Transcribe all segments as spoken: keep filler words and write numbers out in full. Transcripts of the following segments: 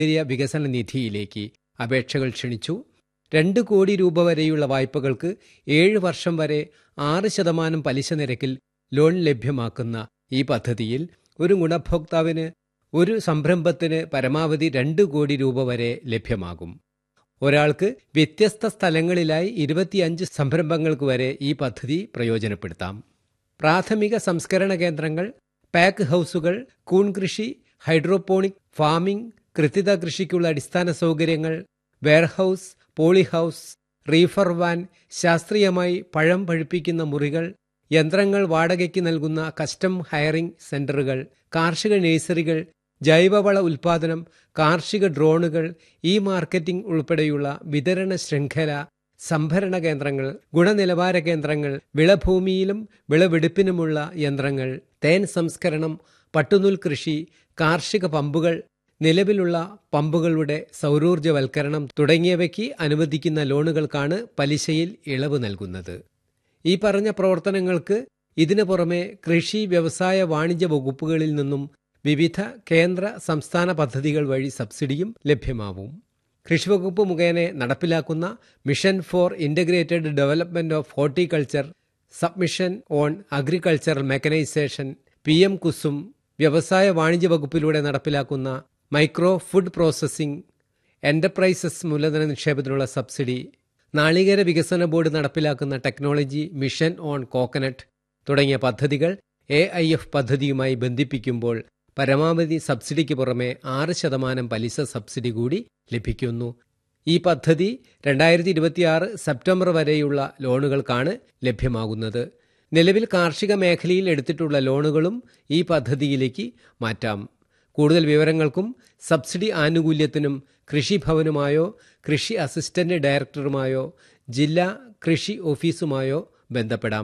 വികസന നിധിയിലേക്ക് അപേക്ഷകൾ ക്ഷണിച്ചു. രണ്ട് കോടി രൂപ വരെയുള്ള വായ്പകൾക്ക് ഏഴ് വർഷം വരെ ആറ് ശതമാനം പലിശ നിരക്കിൽ ലോൺ ലഭ്യമാക്കുന്ന ഈ പദ്ധതിയിൽ ഒരു ഗുണഭോക്താവിന് ഒരു സംരംഭത്തിന് പരമാവധി രണ്ട് കോടി രൂപ വരെ ലഭ്യമാകും. ഒരാൾക്ക് വ്യത്യസ്ത സ്ഥലങ്ങളിലായി ഇരുപത്തിയഞ്ച് സംരംഭങ്ങൾക്ക് വരെ ഈ പദ്ധതി പ്രയോജനപ്പെടുത്താം. പ്രാഥമിക സംസ്കരണ കേന്ദ്രങ്ങൾ, പാക്ക് ഹൗസുകൾ, കൂൺ കൃഷി, ഹൈഡ്രോപോണിക് ഫാമിംഗ്, കൃത്യത കൃഷിക്കുള്ള അടിസ്ഥാന സൗകര്യങ്ങൾ, വെയർഹൌസ്, പോളിഹൌസ്, റീഫർ വാൻ, ശാസ്ത്രീയമായി പഴം പഴുപ്പിക്കുന്ന മുറികൾ, യന്ത്രങ്ങൾ വാടകയ്ക്ക് നൽകുന്ന കസ്റ്റം ഹയറിംഗ് സെന്ററുകൾ, കാർഷിക നഴ്സറികൾ, ജൈവവള ഉൽപാദനം, കാർഷിക ഡ്രോണുകൾ, ഇ മാർക്കറ്റിംഗ് ഉൾപ്പെടെയുള്ള വിതരണ ശൃംഖല, സംഭരണ കേന്ദ്രങ്ങൾ, ഗുണനിലവാര കേന്ദ്രങ്ങൾ, വിളഭൂമിയിലും വിളവെടുപ്പിനുമുള്ള യന്ത്രങ്ങൾ, തേൻ സംസ്കരണം, പട്ടുനൂൽ കൃഷി, കാർഷിക പമ്പുകൾ, നിലവിലുള്ള പമ്പുകളുടെ സൗരോർജ്ജവൽക്കരണം തുടങ്ങിയവയ്ക്ക് അനുവദിക്കുന്ന ലോണുകൾക്കാണ് പലിശയിൽ ഇളവ് നൽകുന്നത്. ഈ പറഞ്ഞ പ്രവർത്തനങ്ങൾക്ക് ഇതിനു പുറമെ കൃഷി, വ്യവസായ, വാണിജ്യ വകുപ്പുകളിൽ നിന്നും വിവിധ കേന്ദ്ര സംസ്ഥാന പദ്ധതികൾ വഴി സബ്സിഡിയും ലഭ്യമാവും. കൃഷിവകുപ്പ് മുഖേന നടപ്പിലാക്കുന്ന mission four integrated development of horticulture, submission on agricultural mechanisation, P M Kusum, വ്യവസായ വാണിജ്യ വകുപ്പിലൂടെ നടപ്പിലാക്കുന്ന മൈക്രോ ഫുഡ് പ്രോസസ്സിംഗ് എന്റർപ്രൈസസ് മൂലധന നിക്ഷേപത്തിനുള്ള സബ്സിഡി, നാളികേര വികസന ബോർഡ് നടപ്പിലാക്കുന്ന ടെക്നോളജി മിഷൻ ഓൺ കോക്കനട്ട് തുടങ്ങിയ പദ്ധതികൾ എ ഐ എഫ് പദ്ധതിയുമായി ബന്ധിപ്പിക്കുമ്പോൾ പരമാവധി സബ്സിഡിക്ക് പുറമെ ആറ് ശതമാനം പലിശ സബ്സിഡി കൂടി ലഭിക്കുന്നു. ഈ പദ്ധതി രണ്ടായിരത്തി ഇരുപത്തിയാറ് സെപ്റ്റംബർ വരെയുള്ള ലോണുകൾക്കാണ് ലഭ്യമാകുന്നത്. നിലവിൽ കാർഷിക മേഖലയിൽ എടുത്തിട്ടുള്ള ലോണുകളും ഈ പദ്ധതിയിലേക്ക് മാറ്റാം. കൂടുതൽ വിവരങ്ങൾക്കും സബ്സിഡി ആനുകൂല്യത്തിനും കൃഷിഭവനുമായോ കൃഷി അസിസ്റ്റന്റ് ഡയറക്ടറുമായോ ജില്ലാ കൃഷി ഓഫീസുമായോ ബന്ധപ്പെടാം.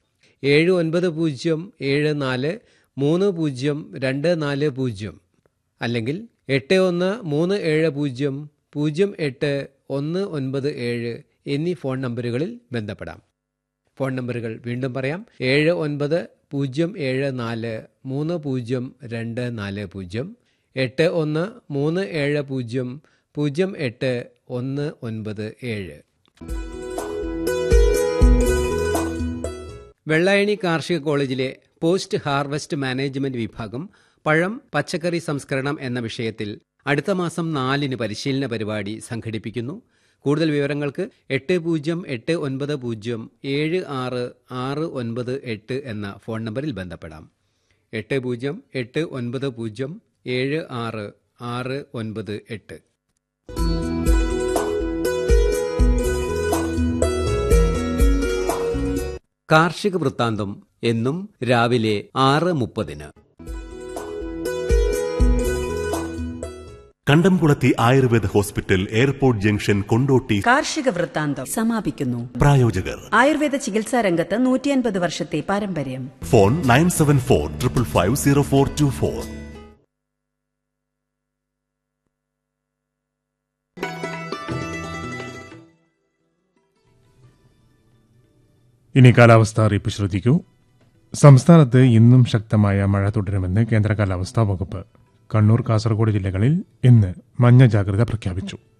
ഏഴ് ഒൻപത് പൂജ്യം ഏഴ് നാല് മൂന്ന് പൂജ്യം രണ്ട് നാല് പൂജ്യം അല്ലെങ്കിൽ എട്ട് ഒന്ന് മൂന്ന് ഏഴ് പൂജ്യം പൂജ്യം എട്ട് ഒന്ന് ഒൻപത് ഏഴ് എന്നീ ഫോൺ നമ്പറുകളിൽ ബന്ധപ്പെടാം. ഫോൺ നമ്പറുകൾ വീണ്ടും പറയാം: ഏഴ് ഒൻപത് പൂജ്യം ഏഴ് നാല് മൂന്ന് പൂജ്യം രണ്ട് നാല് പൂജ്യം, എട്ട് ഒന്ന് മൂന്ന് ഏഴ് പൂജ്യം പൂജ്യം എട്ട് ഒന്ന് ഒൻപത് ഏഴ്. വെള്ളായണി കാർഷിക കോളേജിലെ പോസ്റ്റ് ഹാർവസ്റ്റ് മാനേജ്മെന്റ് വിഭാഗം പഴം, പച്ചക്കറി സംസ്കരണം എന്ന വിഷയത്തിൽ അടുത്ത മാസം നാലിന് പരിശീലന പരിപാടി സംഘടിപ്പിക്കുന്നു. കൂടുതൽ വിവരങ്ങൾക്ക് എട്ട് പൂജ്യം എട്ട് ഒൻപത് പൂജ്യം ഏഴ് ആറ് ആറ് ഒൻപത് എട്ട് എന്ന ഫോൺ നമ്പറിൽ ബന്ധപ്പെടാം. എട്ട് പൂജ്യം എട്ട് ഒൻപത് പൂജ്യം ഏഴ് ആറ് ആറ് ഒൻപത് എട്ട്. കാർഷിക വൃത്താന്തം എന്നും രാവിലെ ആറ് മുപ്പതിന്. കണ്ടംകുളത്തി Ayurveda hospital, airport junction, Kondotty. കാർഷിക വൃത്താന്തം സമാപിക്കുന്നു. പ്രായോജകർ ആയുർവേദ ചികിത്സാ രംഗത്ത് നൂറ്റിയൻപത് വർഷത്തെ പാരമ്പര്യം. Phone nine seven four triple five zero four to four. ഇനി കാലാവസ്ഥ അറിയിപ്പ് ശ്രദ്ധിക്കൂ. സംസ്ഥാനത്ത് ഇന്നും ശക്തമായ മഴ തുടരുമെന്ന് കേന്ദ്ര കാലാവസ്ഥാ വകുപ്പ്. കണ്ണൂർ, കാസർഗോഡ് ജില്ലകളിൽ ഇന്ന് മഞ്ഞ ജാഗ്രത പ്രഖ്യാപിച്ചു.